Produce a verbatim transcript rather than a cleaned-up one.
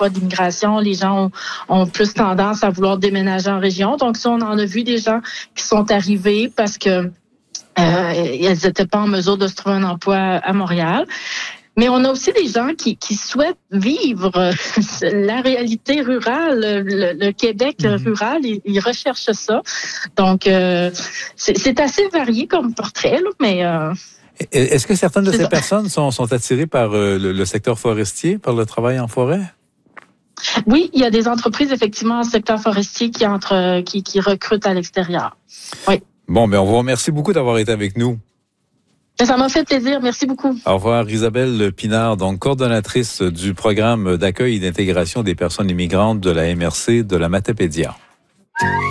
fois d'immigration, les gens ont, ont plus tendance à vouloir déménager en région. Donc, ça, on en a vu des gens qui sont arrivés parce que euh, ils n'étaient pas en mesure de se trouver un emploi à Montréal. Mais on a aussi des gens qui, qui souhaitent vivre la réalité rurale, le, le Québec mm-hmm. rural, ils, ils recherchent ça. Donc, euh, c'est, c'est assez varié comme portrait, là, mais... Euh, Est-ce que certaines de ces ça. personnes sont, sont attirées par euh, le, le secteur forestier, par le travail en forêt? Oui, il y a des entreprises, effectivement, en secteur forestier qui, entre, qui, qui recrutent à l'extérieur. Oui. Bon, mais on vous remercie beaucoup d'avoir été avec nous. Ça m'a fait plaisir. Merci beaucoup. Au revoir, Isabelle Pinard, donc coordonnatrice du programme d'accueil et d'intégration des personnes immigrantes de la M R C de la Matapédia.